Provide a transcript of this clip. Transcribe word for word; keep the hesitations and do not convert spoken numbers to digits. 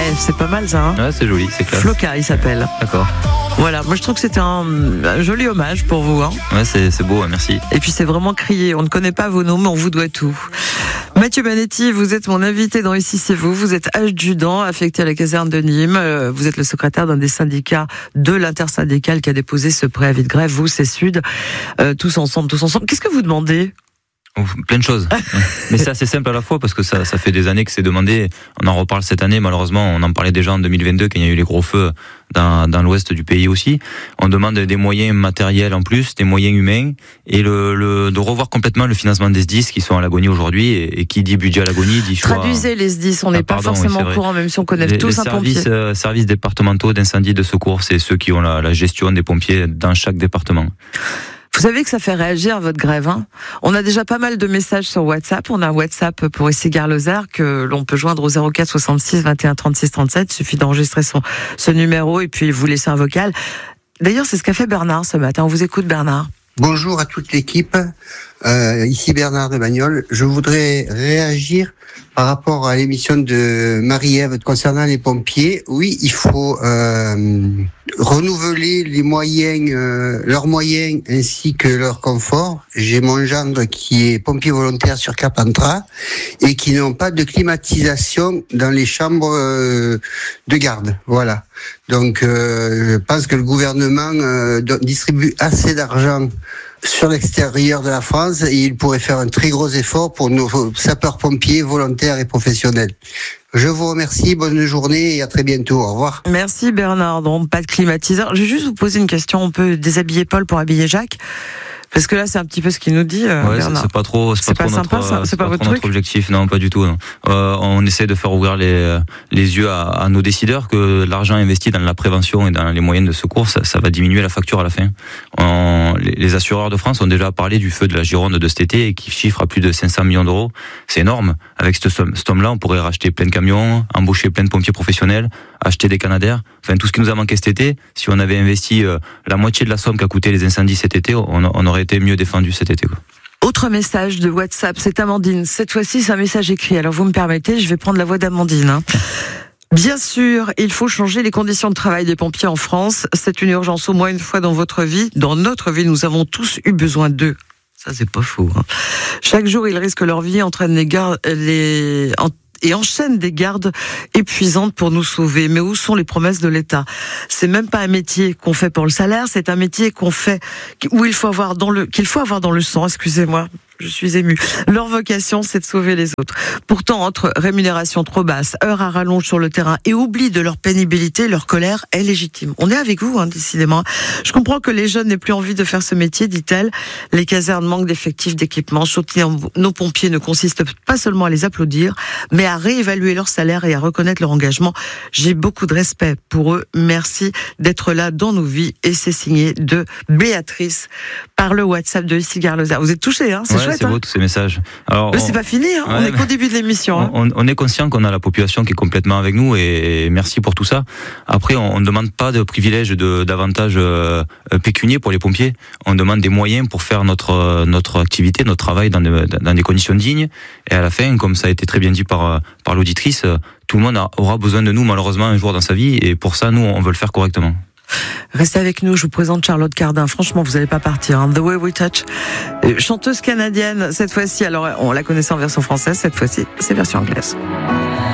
Eh, c'est pas mal ça, hein. Ouais, c'est joli, c'est classe. Floca, il s'appelle. D'accord. Voilà, moi je trouve que c'était un, un joli hommage pour vous, hein. Ouais, c'est, c'est beau, merci. Et puis c'est vraiment crié, on ne connaît pas vos noms, mais on vous doit tout. Mathieu Banetti, vous êtes mon invité dans Ici c'est vous, vous êtes adjudant affecté à la caserne de Nîmes, vous êtes le secrétaire d'un des syndicats de l'intersyndicale qui a déposé ce préavis de grève, vous c'est Sud, euh, tous ensemble, tous ensemble. Qu'est-ce que vous demandez ? Plein de choses. Mais c'est assez simple à la fois parce que ça, ça fait des années que c'est demandé. On en reparle cette année, malheureusement. On en parlait déjà en deux mille vingt-deux quand il y a eu les gros feux dans, dans l'ouest du pays aussi. On demande des moyens matériels en plus, des moyens humains et le, le, de revoir complètement le financement des S D I S qui sont à l'agonie aujourd'hui. Et, et qui dit budget à l'agonie dit choix. Traduisez les S D I S, on n'est ah, pas pardon, forcément oui, au courant, même si on connaît les, tous les un services, pompier. Euh, services départementaux d'incendie de secours, c'est ceux qui ont la, la gestion des pompiers dans chaque département. Vous savez que ça fait réagir votre grève, hein. On a déjà pas mal de messages sur WhatsApp. On a un WhatsApp pour Issy-Gare-Lozère que l'on peut joindre au zéro quatre soixante-six vingt et un trente-six trente-sept. Il suffit d'enregistrer son, ce numéro et puis vous laisser un vocal. D'ailleurs, c'est ce qu'a fait Bernard ce matin. On vous écoute, Bernard. Bonjour à toute l'équipe. Euh, ici Bernard de Bagnols. Je voudrais réagir par rapport à l'émission de Marie-Ève concernant les pompiers. Oui, il faut euh, renouveler les moyens, euh, leurs moyens ainsi que leur confort. J'ai mon gendre qui est pompier volontaire sur Carpentras et qui n'ont pas de climatisation dans les chambres euh, de garde. Voilà. Donc, euh, je pense que le gouvernement euh, distribue assez d'argent sur l'extérieur de la France et il pourrait faire un très gros effort pour nos sapeurs-pompiers volontaires et professionnels. Je vous remercie, bonne journée et à très bientôt. Au revoir. Merci Bernard. Donc, pas de climatiseur. Je vais juste vous poser une question. On peut déshabiller Paul pour habiller Jacques ? Parce que là, c'est un petit peu ce qu'il nous dit, euh, ouais, Bernard. C'est pas trop, c'est, c'est pas, pas trop sympa, notre, ça. C'est, c'est pas, pas votre trop truc. notre objectif. Non, pas du tout. Non. Euh, on essaie de faire ouvrir les les yeux à, à nos décideurs que l'argent investi dans la prévention et dans les moyens de secours, ça, ça va diminuer la facture à la fin. On, les, les assureurs de France ont déjà parlé du feu de la Gironde de cet été et qui chiffre à plus de cinq cents millions d'euros. C'est énorme. Avec cette somme, cette somme-là, on pourrait racheter plein de camions, embaucher plein de pompiers professionnels, acheter des Canadair. Enfin, tout ce qui nous a manqué cet été, si on avait investi euh, la moitié de la somme qu'a coûté les incendies cet été, on, on aurait été mieux défendu cet été, quoi. Autre message de WhatsApp, c'est Amandine. Cette fois-ci, c'est un message écrit. Alors, vous me permettez, je vais prendre la voix d'Amandine, hein. Bien sûr, il faut changer les conditions de travail des pompiers en France. C'est une urgence au moins une fois dans votre vie. Dans notre vie, nous avons tous eu besoin d'eux. Ça, c'est pas faux, hein. Chaque jour, ils risquent leur vie, entraînent les gardes, les, en, et enchaînent des gardes épuisantes pour nous sauver. Mais où sont les promesses de l'État ? C'est même pas un métier qu'on fait pour le salaire, c'est un métier qu'on fait, où il faut avoir dans le, qu'il faut avoir dans le sang, excusez-moi. Je suis émue. Leur vocation, c'est de sauver les autres. Pourtant, entre rémunération trop basse, heures à rallonge sur le terrain et oubli de leur pénibilité, leur colère est légitime. On est avec vous, hein, décidément. Je comprends que les jeunes n'aient plus envie de faire ce métier, dit-elle. Les casernes manquent d'effectifs, d'équipements. Soutenir nos pompiers ne consiste pas seulement à les applaudir, mais à réévaluer leur salaire et à reconnaître leur engagement. J'ai beaucoup de respect pour eux. Merci d'être là dans nos vies. Et c'est signé de Béatrice par le WhatsApp de Issy-Gare-Lozère. Vous êtes touchés, hein, c'est ouais, chouette. C'est beau, hein, tous ces messages. Alors, mais on... c'est pas fini, hein, ouais, on est qu'au début de l'émission. Hein. On, on est conscient qu'on a la population qui est complètement avec nous et merci pour tout ça. Après, on ne demande pas de privilèges, de, d'avantages euh, pécuniers pour les pompiers. On demande des moyens pour faire notre, notre activité, notre travail dans, de, dans des conditions dignes. Et à la fin, comme ça a été très bien dit par, par l'auditrice, tout le monde a, aura besoin de nous malheureusement un jour dans sa vie et pour ça, nous, on veut le faire correctement. Restez avec nous, je vous présente Charlotte Cardin. Franchement, vous n'allez pas partir, hein. The Way We Touch. Chanteuse canadienne, cette fois-ci, alors on la connaissait en version française, cette fois-ci, c'est version anglaise.